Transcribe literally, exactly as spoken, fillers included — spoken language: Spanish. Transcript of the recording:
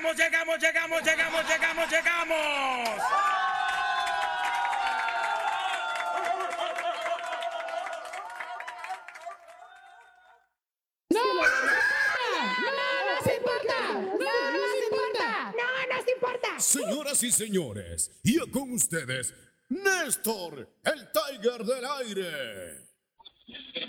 llegamos, llegamos, llegamos, llegamos, llegamos, llegamos. ¡No! ¡No nos importa! ¡No nos importa! ¡No nos importa! Señoras y señores, y con ustedes, Néstor, el Tiger del Aire.